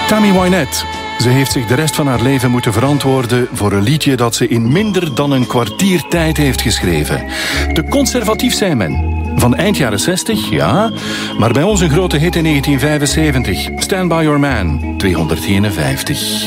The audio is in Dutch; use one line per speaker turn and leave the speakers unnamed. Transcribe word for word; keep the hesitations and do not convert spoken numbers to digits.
Tammy Wynette. Ze heeft zich de rest van haar leven moeten verantwoorden voor een liedje dat ze in minder dan een kwartier tijd heeft geschreven. Te conservatief zei men. Van eind jaren zestig, ja, maar bij ons een grote hit in negentien vijfenzeventig. Stand By Your Man, tweehonderdeenenvijftig.